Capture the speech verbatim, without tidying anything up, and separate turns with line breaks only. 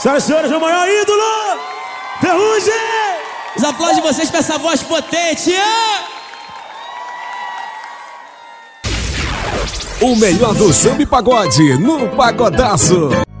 Senhoras e senhores, meu maior ídolo, Ferrugem!
Os aplausos de vocês pra essa voz potente.
O melhor do samba e pagode no Pagodaço.